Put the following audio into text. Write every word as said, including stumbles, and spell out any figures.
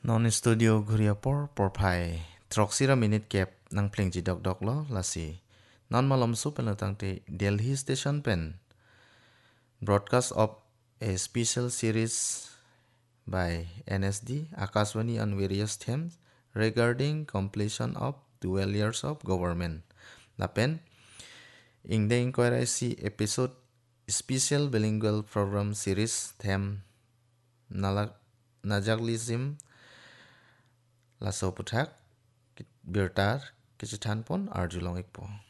Non studio guria por por pai troxira minute cap nang pling ji dok dok lo lasi non malom su pen tang te Delhi station pen broadcast of a special series by N S D Akashvani on various themes regarding completion of twelve years of government la pen ing de inquiry si episode special bilingual program series theme nalak najaglism laso puthak birtar kichithan pon arjulong ekpo